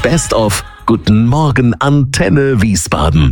Best of Guten Morgen Antenne Wiesbaden.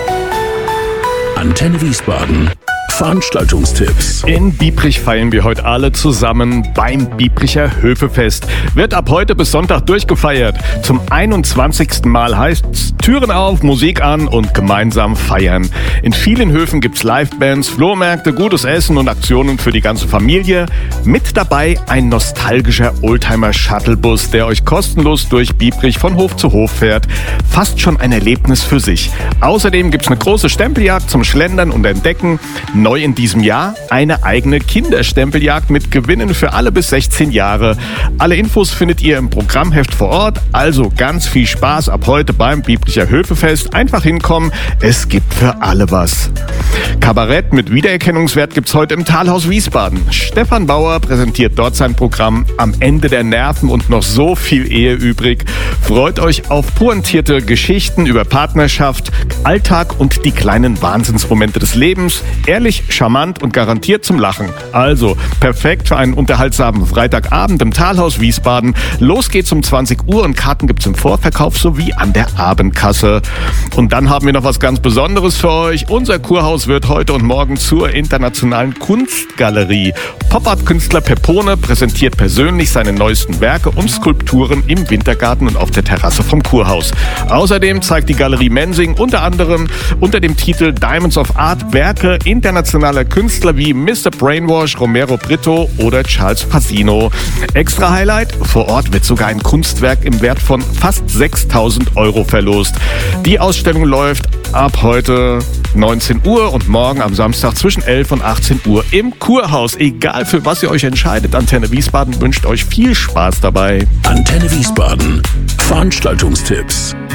Antenne Wiesbaden. Veranstaltungstipps. In Biebrich feiern wir heute alle zusammen beim Biebricher Höfefest. Wird ab heute bis Sonntag durchgefeiert. Zum 21. Mal heißt's Türen auf, Musik an und gemeinsam feiern. In vielen Höfen gibt's Livebands, Flohmärkte, gutes Essen und Aktionen für die ganze Familie. Mit dabei ein nostalgischer Oldtimer-Shuttlebus, der euch kostenlos durch Biebrich von Hof zu Hof fährt. Fast schon ein Erlebnis für sich. Außerdem gibt's eine große Stempeljagd zum Schlendern und Entdecken. Neu in diesem Jahr eine eigene Kinderstempeljagd mit Gewinnen für alle bis 16 Jahre. Alle Infos findet ihr im Programmheft vor Ort. Also ganz viel Spaß ab heute beim Biebricher Höfefest. Einfach hinkommen, es gibt für alle was. Kabarett mit Wiedererkennungswert gibt's heute im Talhaus Wiesbaden. Stefan Bauer präsentiert dort sein Programm Am Ende der Nerven und noch so viel Ehe übrig. Freut euch auf pointierte Geschichten über Partnerschaft, Alltag und die kleinen Wahnsinnsmomente des Lebens. Ehrlich, charmant und garantiert zum Lachen. Also perfekt für einen unterhaltsamen Freitagabend im Talhaus Wiesbaden. Los geht's um 20 Uhr und Karten gibt's im Vorverkauf sowie an der Abendkasse. Und dann haben wir noch was ganz Besonderes für euch. Unser Kurhaus wird heute und morgen zur internationalen Kunstgalerie. Pop-Art-Künstler Pepone präsentiert persönlich seine neuesten Werke und Skulpturen im Wintergarten und auf der Terrasse vom Kurhaus. Außerdem zeigt die Galerie Mensing unter anderem unter dem Titel Diamonds of Art Werke internationaler Künstler wie Mr. Brainwash, Romero Britto oder Charles Pasino. Extra Highlight: vor Ort wird sogar ein Kunstwerk im Wert von fast 6.000 € verlost. Die Ausstellung läuft ab heute 19 Uhr und morgen am Samstag zwischen 11 und 18 Uhr im Kurhaus. Egal für was ihr euch entscheidet, Antenne Wiesbaden wünscht euch viel Spaß dabei. Antenne Wiesbaden. Veranstaltungstipps.